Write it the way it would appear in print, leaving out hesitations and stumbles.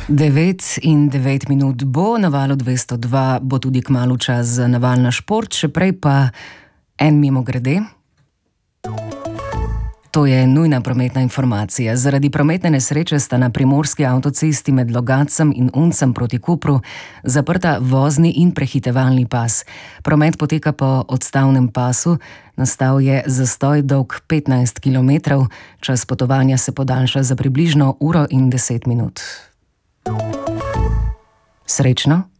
9:09 bo, na Valu 202 bo tudi kmalu čas za naval na šport, še prej pa en mimogrede. To je nujna prometna informacija. Zaradi prometne nesreče sta na primorski avtocesti med Logatcem in Uncem proti Kopru zaprta vozni in prehitevalni pas. Promet poteka po odstavnem pasu, nastal je zastoj dolg 15 km, čas potovanja se podaljša za približno 1:10. Srečno!